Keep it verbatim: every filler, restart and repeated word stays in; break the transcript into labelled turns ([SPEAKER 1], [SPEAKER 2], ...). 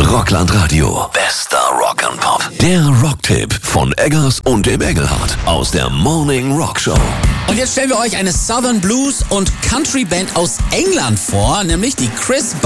[SPEAKER 1] Rockland Radio. Bester Rock and Pop. Der Rocktipp von Eggers und dem Engelhardt aus der Morning Rock Show.
[SPEAKER 2] Und jetzt stellen wir euch eine Southern Blues und Country Band aus England vor, nämlich die Chris